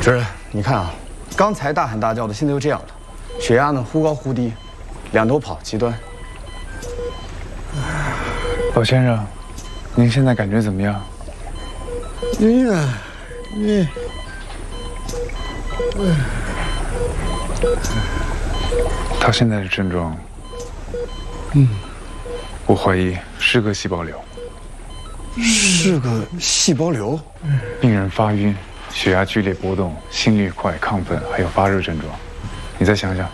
主任，你看啊，刚才大喊大叫的，现在又这样了，血压呢忽高忽低，两头跑，极端。 老先生，您现在感觉怎么样？他现在的症状，我怀疑是个细胞瘤。 是个细胞瘤。 病人发晕，血压剧烈波动，心率快，亢奋，还有发热症状。你再想想。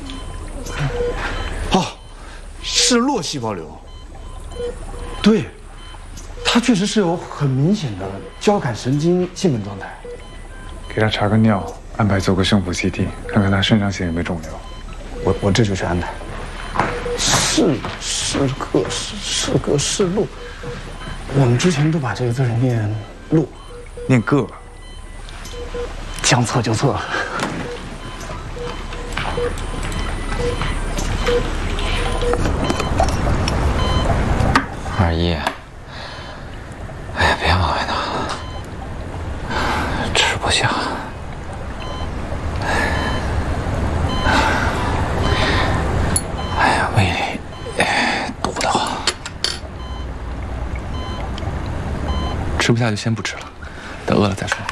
哦，是络细胞瘤。对，他确实是有很明显的交感神经兴奋状态。 给他查个尿，安排做个胸腹 CT， 看看他肾上腺有没有肿瘤。 我这就去安排。是个是路，我们之前都把这个字念路， 念个了， 将错就错。 二姨，哎呀，别往外拿了，吃不下。哎呀，胃里堵得慌。吃不下就先不吃了，等饿了再说。